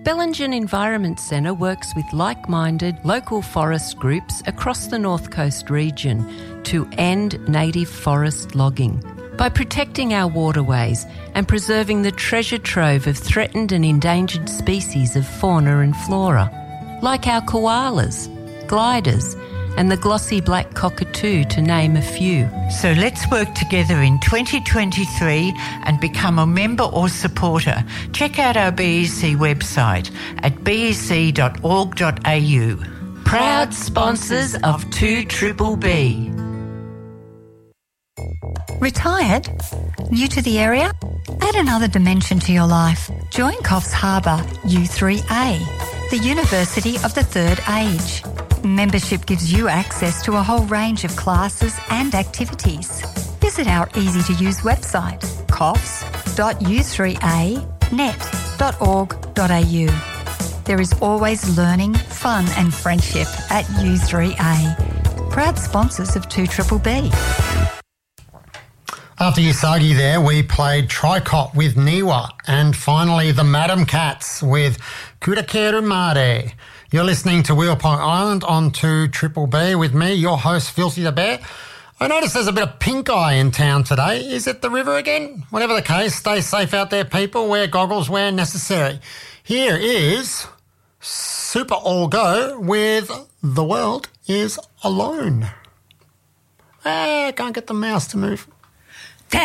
Bellingen Environment Centre works with like-minded local forest groups across the North Coast region to end native forest logging. By protecting our waterways and preserving the treasure trove of threatened and endangered species of fauna and flora, like our koalas, gliders, and the glossy black cockatoo, to name a few. So let's work together in 2023 and become a member or supporter. Check out our BEC website at bec.org.au. Proud sponsors of 2BBB. Retired? New to the area? Add another dimension to your life. Join Coffs Harbour U3A, the University of the Third Age. Membership gives you access to a whole range of classes and activities. Visit our easy-to-use website, coffs.u3anet.org.au. There is always learning, fun and friendship at U3A. Proud sponsors of 2BBB. After Usagi there, we played Tricot with Niwa, and finally the Madam Cats with Kurakeru Mare. You're listening to Wheelpong Island on 2BBB with me, your host, Filthy the Bear. I notice there's a bit of pink eye in town today. Is it the river again? Whatever the case, stay safe out there, people. Wear goggles where necessary. Here is Super All Go with The World Is Alone. Can't get the mouse to move.